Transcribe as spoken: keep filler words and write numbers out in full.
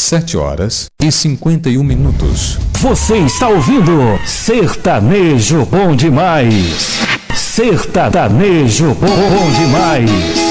sete horas e cinquenta e um minutos. Você está ouvindo Sertanejo Bom Demais. Sertanejo Bom Demais.